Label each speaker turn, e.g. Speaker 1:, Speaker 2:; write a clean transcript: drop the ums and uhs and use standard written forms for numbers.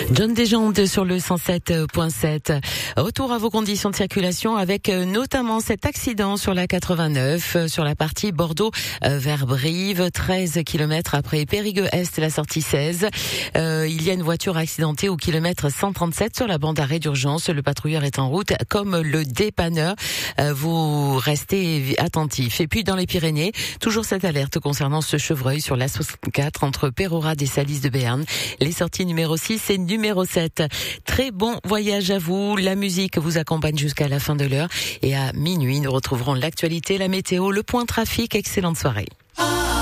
Speaker 1: John Desjandes sur le 107.7. Retour à vos conditions de circulation avec notamment cet accident sur la 89, sur la partie Bordeaux vers Brive, 13 km après Périgueux-Est, la sortie 16. Il y a une voiture accidentée au kilomètre 137 sur la bande d'arrêt d'urgence. Le patrouilleur est en route comme le dépanneur. Vous restez attentifs. Et puis dans les Pyrénées, toujours cette alerte concernant ce chevreuil sur la 64 entre Pérorade et Salis de Béarn. Les sorties numéro 6 et numéro 7. Très bon voyage à vous. La musique vous accompagne jusqu'à la fin de l'heure. Et à minuit, nous retrouverons l'actualité, la météo, le point trafic. Excellente soirée.